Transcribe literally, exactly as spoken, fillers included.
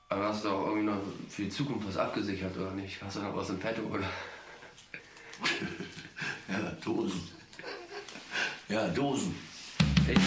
Aber hast du auch irgendwie noch für die Zukunft was abgesichert, oder nicht? Hast du noch was im Petto, oder? Ja, Dosen. Ja, Dosen.